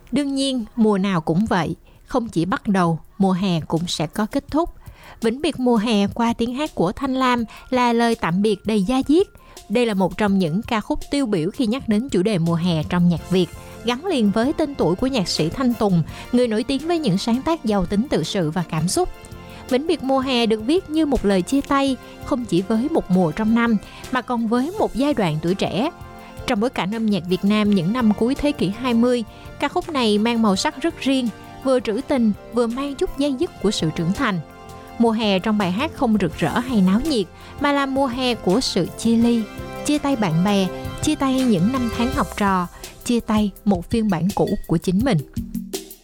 Đương nhiên, mùa nào cũng vậy, không chỉ bắt đầu, mùa hè cũng sẽ có kết thúc. Vĩnh biệt mùa hè qua tiếng hát của Thanh Lam là lời tạm biệt đầy da diết. Đây là một trong những ca khúc tiêu biểu khi nhắc đến chủ đề mùa hè trong nhạc Việt, gắn liền với tên tuổi của nhạc sĩ Thanh Tùng, người nổi tiếng với những sáng tác giàu tính tự sự và cảm xúc. Vĩnh biệt mùa hè được viết như một lời chia tay, không chỉ với một mùa trong năm, mà còn với một giai đoạn tuổi trẻ. Trong bối cảnh âm nhạc Việt Nam những năm cuối thế kỷ 20, ca khúc này mang màu sắc rất riêng, vừa trữ tình, vừa mang chút dây dứt của sự trưởng thành. Mùa hè trong bài hát không rực rỡ hay náo nhiệt, mà là mùa hè của sự chia ly, chia tay bạn bè, chia tay những năm tháng học trò, chia tay một phiên bản cũ của chính mình.